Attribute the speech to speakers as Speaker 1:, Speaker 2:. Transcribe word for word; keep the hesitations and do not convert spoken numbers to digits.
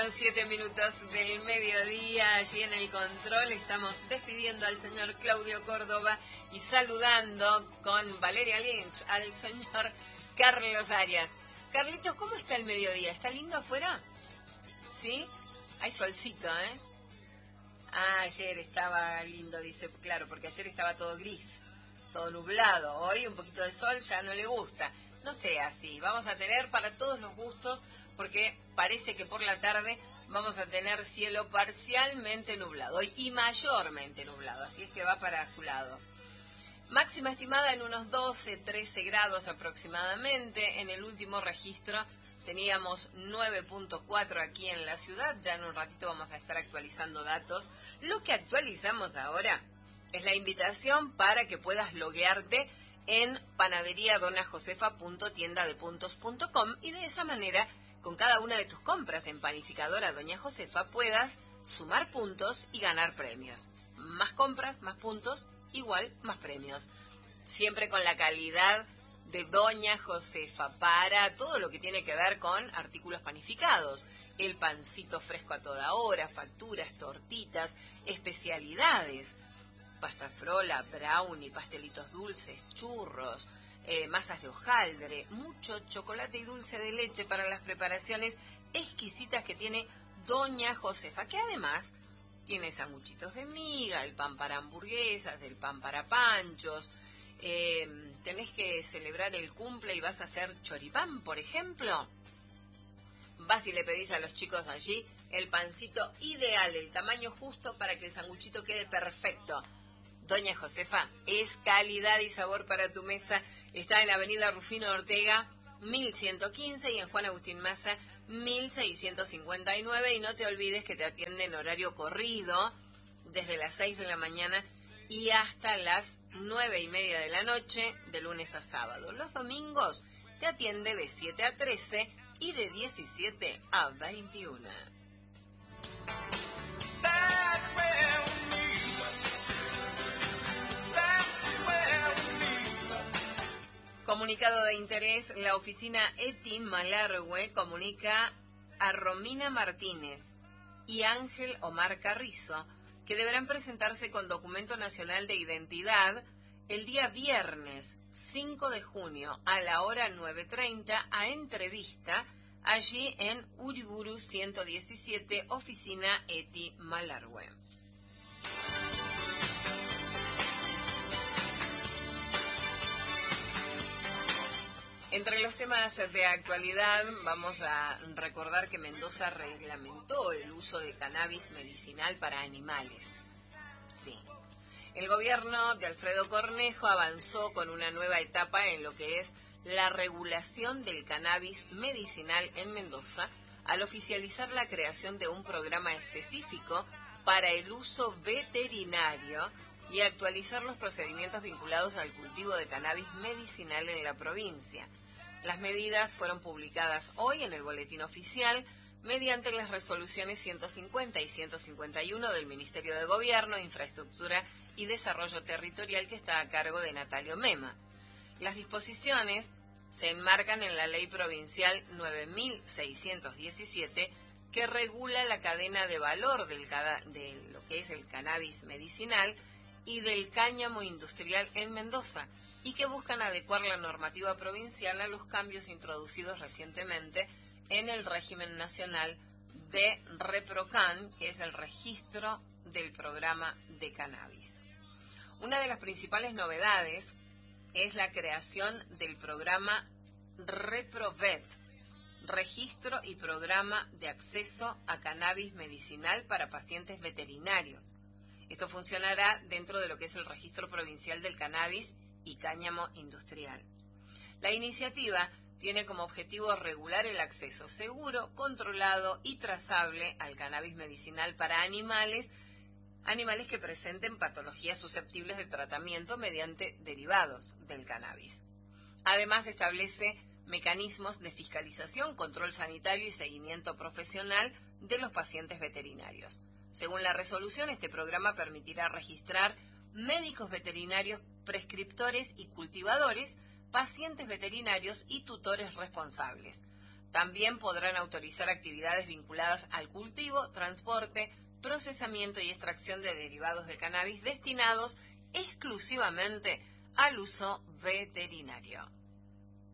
Speaker 1: Son siete minutos del mediodía. Allí en el control estamos despidiendo al señor Claudio Córdoba y saludando con Valeria Lynch al señor Carlos Arias. Carlitos, ¿cómo está el mediodía? ¿Está lindo afuera? ¿Sí? Hay solcito, ¿eh? Ah, ayer estaba lindo, dice, claro, porque ayer estaba todo gris, todo nublado. Hoy un poquito de sol ya no le gusta. No sea así, vamos a tener para todos los gustos, porque parece que por la tarde vamos a tener cielo parcialmente nublado y mayormente nublado, así es que va para su lado. Máxima estimada en unos doce, trece grados aproximadamente. En el último registro teníamos nueve punto cuatro aquí en la ciudad. Ya en un ratito vamos a estar actualizando datos. Lo que actualizamos ahora es la invitación para que puedas loguearte en panadería dona josefa punto tienda de puntos punto com y de esa manera, con cada una de tus compras en panificadora Doña Josefa, puedas sumar puntos y ganar premios. Más compras, más puntos, igual más premios. Siempre con la calidad de Doña Josefa para todo lo que tiene que ver con artículos panificados. El pancito fresco a toda hora, facturas, tortitas, especialidades. Pasta frola, brownie, pastelitos dulces, churros, eh, masas de hojaldre, mucho chocolate y dulce de leche para las preparaciones exquisitas que tiene Doña Josefa, que además tiene sanguchitos de miga, el pan para hamburguesas, el pan para panchos. Eh, tenés que celebrar el cumple y vas a hacer choripán, por ejemplo. Vas y le pedís a los chicos allí el pancito ideal, el tamaño justo para que el sanguchito quede perfecto. Doña Josefa es calidad y sabor para tu mesa. Está en la avenida Rufino Ortega, mil ciento quince, y en Juan Agustín Maza, mil seiscientos cincuenta y nueve. Y no te olvides que te atiende en horario corrido, desde las seis de la mañana y hasta las nueve y media de la noche, de lunes a sábado. Los domingos te atiende de siete a trece y de diecisiete a veintiuna. Comunicado de interés, la oficina Eti Malargüe comunica a Romina Martínez y Ángel Omar Carrizo que deberán presentarse con documento nacional de identidad el día viernes cinco de junio a la hora nueve treinta a entrevista allí en Uriburu ciento diecisiete, oficina Eti Malargüe. Entre los temas de actualidad, vamos a recordar que Mendoza reglamentó el uso de cannabis medicinal para animales. Sí. El gobierno de Alfredo Cornejo avanzó con una nueva etapa en lo que es la regulación del cannabis medicinal en Mendoza, al oficializar la creación de un programa específico para el uso veterinario y actualizar los procedimientos vinculados al cultivo de cannabis medicinal en la provincia. Las medidas fueron publicadas hoy en el Boletín Oficial mediante las resoluciones ciento cincuenta y ciento cincuenta y uno del Ministerio de Gobierno, Infraestructura y Desarrollo Territorial, que está a cargo de Natalio Mema. Las disposiciones se enmarcan en la Ley Provincial nueve mil seiscientos diecisiete, que regula la cadena de valor del, de lo que es el cannabis medicinal y del cáñamo industrial en Mendoza, y que buscan adecuar la normativa provincial a los cambios introducidos recientemente en el régimen nacional de ReproCan, que es el registro del programa de cannabis. Una de las principales novedades es la creación del programa ReproVet, registro y programa de acceso a cannabis medicinal para pacientes veterinarios. Esto funcionará dentro de lo que es el registro provincial del cannabis y cáñamo industrial. La iniciativa tiene como objetivo regular el acceso seguro, controlado y trazable al cannabis medicinal para animales, animales que presenten patologías susceptibles de tratamiento mediante derivados del cannabis. Además, establece mecanismos de fiscalización, control sanitario y seguimiento profesional de los pacientes veterinarios. Según la resolución, este programa permitirá registrar médicos veterinarios, prescriptores y cultivadores, pacientes veterinarios y tutores responsables. También podrán autorizar actividades vinculadas al cultivo, transporte, procesamiento y extracción de derivados de cannabis destinados exclusivamente al uso veterinario.